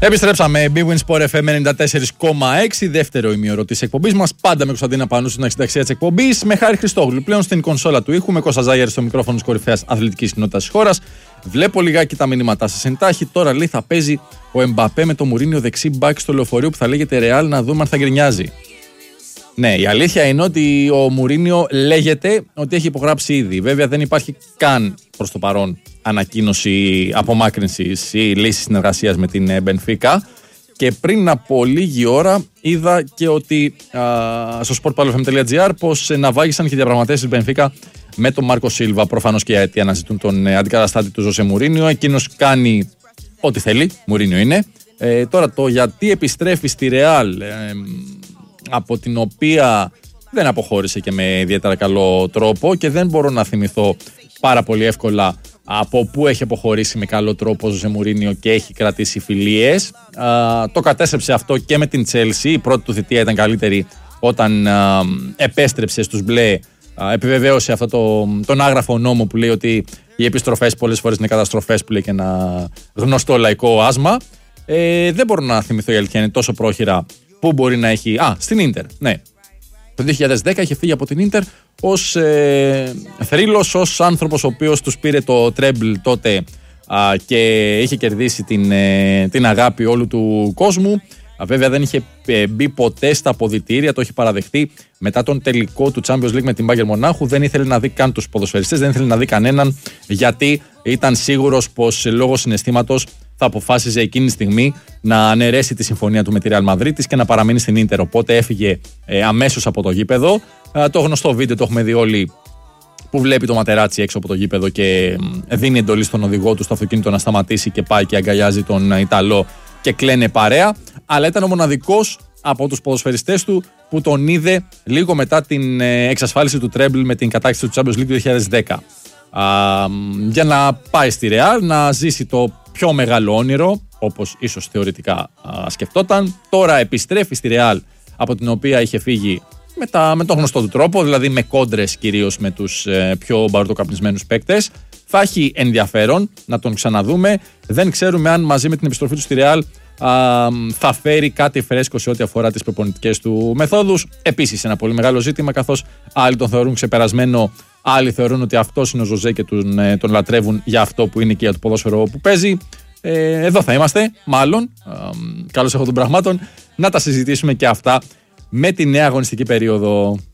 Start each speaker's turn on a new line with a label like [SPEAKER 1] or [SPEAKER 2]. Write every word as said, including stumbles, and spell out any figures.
[SPEAKER 1] Επιστρέψαμε. Big Win Sport εφ εμ ενενήντα τέσσερα κόμμα έξι, δεύτερο ημίωρο της εκπομπής μας. Πάντα με Κωνσταντίνα Πανού στην αξινταξία της εκπομπής. Με Χάρη Χριστόγλου πλέον στην κονσόλα του ήχου. Με Κώστα Ζάγερ στο μικρόφωνο της κορυφαίας αθλητικής κοινότητας της χώρας. Βλέπω λιγάκι τα μηνύματά σας εντάχει. Τώρα λέει θα παίζει ο Εμπαπέ με το Μουρίνιο δεξί μπακ στο λεωφορείο που θα λέγεται Ρεάλ, να δούμε αν θα γκρινιάζει. Ναι, η αλήθεια είναι ότι ο Μουρίνιο λέγεται ότι έχει υπογράψει ήδη. Βέβαια δεν υπάρχει καν προς το παρόν ανακοίνωση απομάκρυνσης ή λύση συνεργασίας με την Μπενφίκα. Και πριν από λίγη ώρα είδα και ότι α, στο σπορτ παλ εφ εμ τελεία τζι άρ πως ναυάγησαν και διαπραγματεύσεις της Μπενφίκα με τον Μάρκο Σίλβα. Προφανώς και γιατί αναζητούν τον αντικαταστάτη του Ζωζέ Μουρίνιο. Εκείνος κάνει ό,τι θέλει, Μουρίνιο είναι. Ε, τώρα το γιατί επιστρέφει στη Ρεάλ, ε, από την οποία δεν αποχώρησε και με ιδιαίτερα καλό τρόπο και δεν μπορώ να θυμηθώ πάρα πολύ εύκολα από πού έχει αποχωρήσει με καλό τρόπο ο Ζωζέ Μουρίνιο και έχει κρατήσει φιλίες. Α, το κατέστρεψε αυτό και με την Τσέλσι. Η πρώτη του θητεία ήταν καλύτερη όταν α, επέστρεψε στους μπλε. Α, επιβεβαίωσε αυτό το, τον άγραφο νόμο που λέει ότι οι επιστροφές πολλές φορές είναι καταστροφές, που λέει και ένα γνωστό λαϊκό άσμα. Ε, δεν μπορώ να θυμηθώ, η αλήθεια είναι, τόσο πρόχειρα που μπορεί να έχει. Α, στην Ίντερ, ναι. Το δύο χιλιάδες δέκα είχε φύγει από την Ίντερ ως ε, θρύλος, ως άνθρωπος ο οποίος τους πήρε το τρέμπλ τότε α, και είχε κερδίσει την, ε, την αγάπη όλου του κόσμου. Α, βέβαια δεν είχε ε, μπει ποτέ στα αποδυτήρια, το έχει παραδεχτεί μετά τον τελικό του Champions League με την Bayern Μονάχου. Δεν ήθελε να δει καν τους ποδοσφαιριστές, δεν ήθελε να δει κανέναν, γιατί ήταν σίγουρος πως λόγω συναισθήματος θα αποφάσιζε εκείνη τη στιγμή να αναιρέσει τη συμφωνία του με τη Real Madrid και να παραμείνει στην Ίντερ. Οπότε έφυγε ε, αμέσως από το γήπεδο. Ε, το γνωστό βίντεο το έχουμε δει όλοι, που βλέπει το Ματεράτσι έξω από το γήπεδο και ε, δίνει εντολή στον οδηγό του στο αυτοκίνητο να σταματήσει και πάει και αγκαλιάζει τον Ιταλό και κλαίνε παρέα. Αλλά ήταν ο μοναδικός από τους ποδοσφαιριστές του που τον είδε λίγο μετά την ε, εξασφάλιση του τρέμπλ με την κατάκτηση του Champions League του δύο χιλιάδες δέκα. Α, για να πάει στη Real να ζήσει το πιο μεγάλο όνειρο, όπως ίσως θεωρητικά α, σκεφτόταν. Τώρα επιστρέφει στη Real, από την οποία είχε φύγει με, τα, με τον γνωστό του τρόπο, δηλαδή με κόντρες κυρίως με τους ε, πιο μπαρουτοκαπνισμένους παίκτες. Θα έχει ενδιαφέρον να τον ξαναδούμε. Δεν ξέρουμε αν μαζί με την επιστροφή του στη Real α, θα φέρει κάτι φρέσκο σε ό,τι αφορά τις προπονητικές του μεθόδους. Επίσης ένα πολύ μεγάλο ζήτημα, καθώς άλλοι τον θεωρούν ξεπερασμένο, άλλοι θεωρούν ότι αυτός είναι ο Ζωζέ και τον, τον λατρεύουν για αυτό που είναι και για το ποδόσφαιρο που παίζει. Ε, εδώ θα είμαστε, μάλλον, καλώς έχω των πραγμάτων, να τα συζητήσουμε και αυτά με τη νέα αγωνιστική περίοδο.